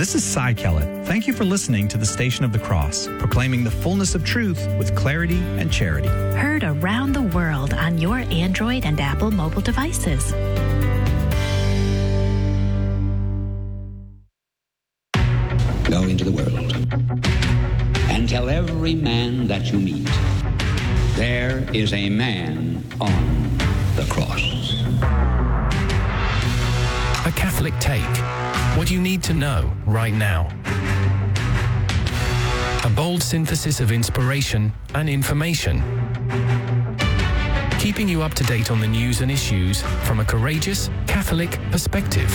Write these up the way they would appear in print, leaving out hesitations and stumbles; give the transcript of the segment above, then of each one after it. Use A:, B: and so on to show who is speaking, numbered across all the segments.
A: This is Cy Kellett. Thank you for listening to the Station of the Cross, proclaiming the fullness of truth with clarity and charity.
B: Heard around the world on your Android and Apple mobile devices.
C: Go into the world and tell every man that you meet, there is a man on the cross.
D: A Catholic Take. What you need to know right now. A bold synthesis of inspiration and information. Keeping you up to date on the news and issues from a courageous Catholic perspective.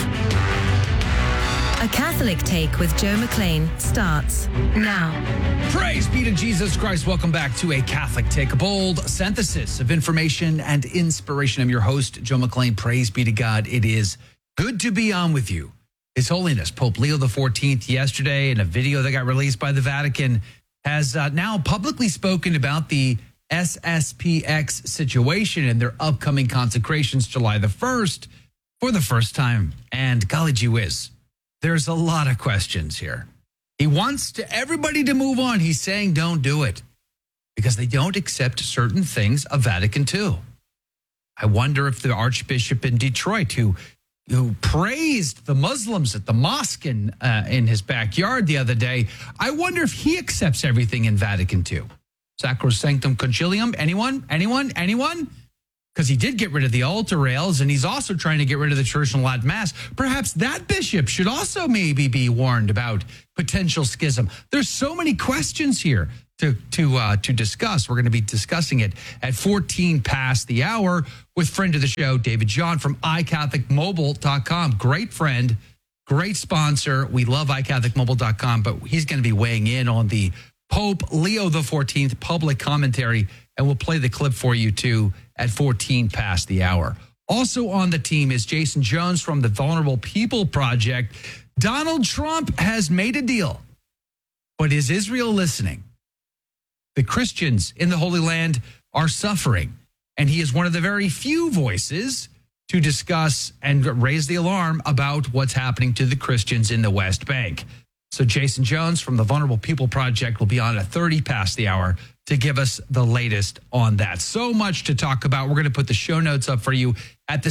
E: A Catholic Take with Joe McLean starts now.
F: Praise be to Jesus Christ. Welcome back to A Catholic Take, a bold synthesis of information and inspiration. I'm your host, Joe McLean. Praise be to God. It is good to be on with you. His Holiness Pope Leo XIV yesterday in a video that got released by the Vatican has now publicly spoken about the SSPX situation and their upcoming consecrations July the 1st for the first time. And golly gee whiz, there's a lot of questions here. He wants everybody to move on. He's saying don't do it because they don't accept certain things of Vatican II. I wonder if the Archbishop in Detroit, who praised the Muslims at the mosque in his backyard the other day, I wonder if he accepts everything in Vatican II. Sacrosanctum Concilium, anyone? Because he did get rid of the altar rails, and he's also trying to get rid of the Church in Latin Mass. Perhaps that bishop should also maybe be warned about potential schism. There's so many questions here to discuss. We're going to be discussing it at 14 past the hour with friend of the show, David John from iCatholicMobile.com. Great friend, great sponsor. We love iCatholicMobile.com, but he's going to be weighing in on the Pope Leo XIV public commentary, and we'll play the clip for you too at 14 past the hour. Also on the team is Jason Jones from the Vulnerable People Project. Donald Trump has made a deal, but is Israel listening? The Christians in the Holy Land are suffering, and he is one of the very few voices to discuss and raise the alarm about what's happening to the Christians in the West Bank. So Jason Jones from the Vulnerable People Project will be on at 30 past the hour to give us the latest on that. So much to talk about. We're going to put the show notes up for you at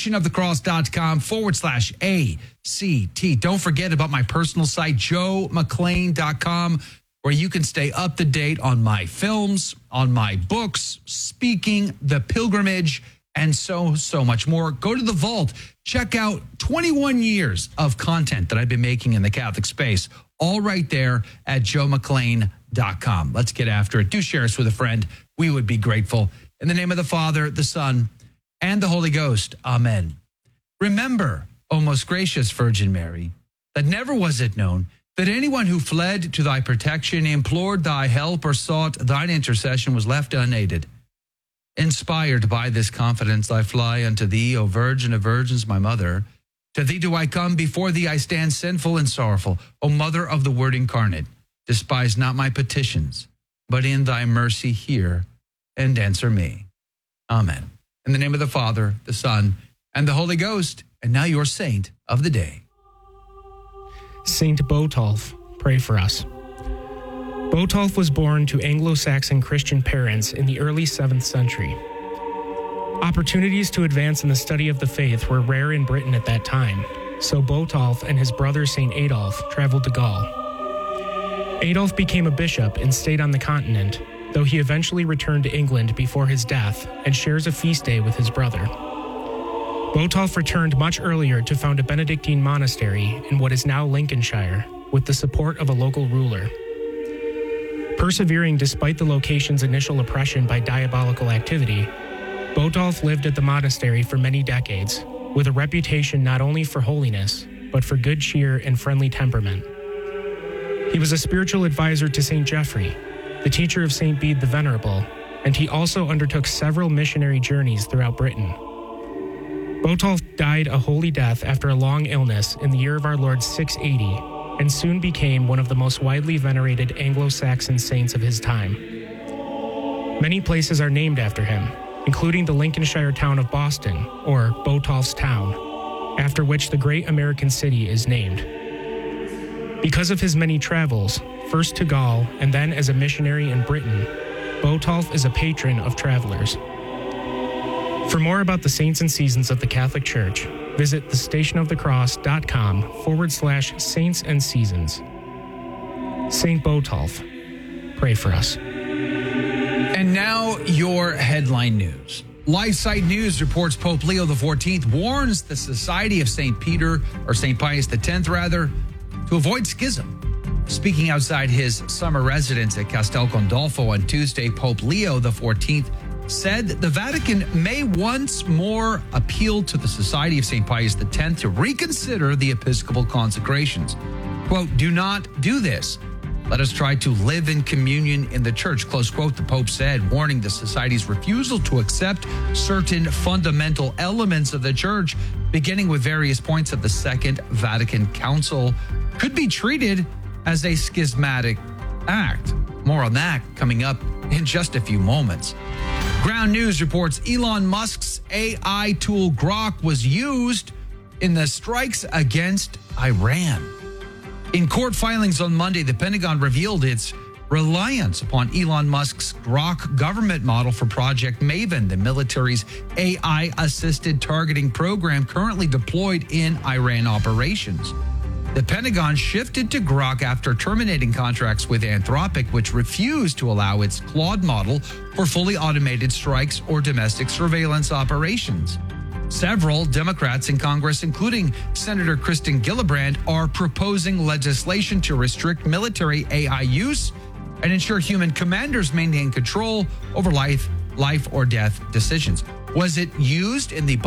F: thestationofthecross.com/ACT. Don't forget about my personal site, joemclean.com, where you can stay up to date on my films, on my books, speaking, the pilgrimage, and so much more. Go to the vault. Check out 21 years of content that I've been making in the Catholic space, all right there at joemclean.com. Let's get after it. Do share us with a friend. We would be grateful. In the name of the Father, the Son, and the Holy Ghost. Amen. Remember, O most gracious Virgin Mary, that never was it known that anyone who fled to thy protection, implored thy help, or sought thine intercession was left unaided. Inspired by this confidence, I fly unto thee, O Virgin of Virgins, my mother. To thee do I come, before thee I stand sinful and sorrowful. O Mother of the Word incarnate, despise not my petitions, but in thy mercy hear and answer me. Amen. In the name of the Father, the Son, and the Holy Ghost, and now your saint of the day.
G: Saint Botolph, pray for us. Botolph was born to Anglo-Saxon Christian parents in the early 7th century. Opportunities to advance in the study of the faith were rare in Britain at that time, so Botolph and his brother Saint Adolf traveled to Gaul. Adolf became a bishop and stayed on the continent, though he eventually returned to England before his death and shares a feast day with his brother. Botolph returned much earlier to found a Benedictine monastery in what is now Lincolnshire, with the support of a local ruler. Persevering despite the location's initial oppression by diabolical activity, Botolph lived at the monastery for many decades, with a reputation not only for holiness, but for good cheer and friendly temperament. He was a spiritual advisor to St. Geoffrey, the teacher of St. Bede the Venerable, and he also undertook several missionary journeys throughout Britain. Botolph died a holy death after a long illness in the year of our Lord 680, and soon became one of the most widely venerated Anglo-Saxon saints of his time. Many places are named after him, including the Lincolnshire town of Boston, or Botolph's Town, after which the great American city is named. Because of his many travels, first to Gaul and then as a missionary in Britain, Botolph is a patron of travelers. For more about the saints and seasons of the Catholic Church, visit thestationofthecross.com/saints and seasons. Saint Botolph, pray for us.
F: And now your headline news. LifeSite News reports Pope Leo XIV warns the Society of St. Peter, or St. Pius X rather, to avoid schism. Speaking outside his summer residence at Castel Gandolfo on Tuesday, Pope Leo XIV said the Vatican may once more appeal to the Society of St. Pius X to reconsider the episcopal consecrations. Quote, "Do not do this. Let us try to live in communion in the church," close quote, the Pope said, warning the Society's refusal to accept certain fundamental elements of the church, beginning with various points of the Second Vatican Council, could be treated as a schismatic act. More on that coming up in just a few moments. Ground News reports Elon Musk's AI tool Grok was used in the strikes against Iran. In court filings on Monday, the Pentagon revealed its reliance upon Elon Musk's Grok government model for Project Maven, the military's AI-assisted targeting program currently deployed in Iran operations. The Pentagon shifted to Grok after terminating contracts with Anthropic, which refused to allow its Claude model for fully automated strikes or domestic surveillance operations. Several Democrats in Congress, including Senator Kristen Gillibrand, are proposing legislation to restrict military AI use and ensure human commanders maintain control over life or death decisions. Was it used in the